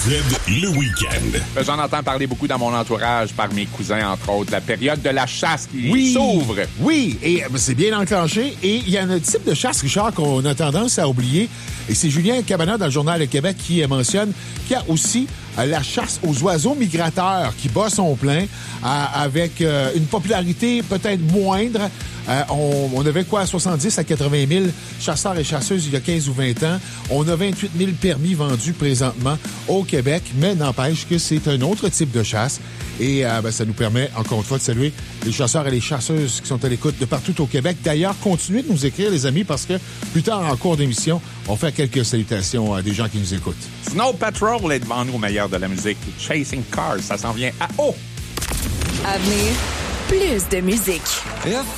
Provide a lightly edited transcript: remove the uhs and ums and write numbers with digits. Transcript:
le week-end. J'en entends parler beaucoup dans mon entourage par mes cousins, entre autres. La période de la chasse qui s'ouvre. Oui, et c'est bien enclenché. Et il y a un type de chasse, Richard, qu'on a tendance à oublier. Et c'est Julien Cabana dans le Journal de Québec qui mentionne qu'il y a aussi la chasse aux oiseaux migrateurs qui bat son plein avec une popularité peut-être moindre. On avait 70 à 80 000 chasseurs et chasseuses il y a 15 ou 20 ans. On a 28 000 permis vendus présentement au Québec, mais n'empêche que c'est un autre type de chasse. Et ça nous permet, encore une fois, de saluer les chasseurs et les chasseuses qui sont à l'écoute de partout au Québec. D'ailleurs, continuez de nous écrire, les amis, parce que plus tard, en cours d'émission, on fait quelques salutations à des gens qui nous écoutent. Snow Patrol est devant nous au meilleur de la musique. Chasing Cars, ça s'en vient à haut. À venir, plus de musique. If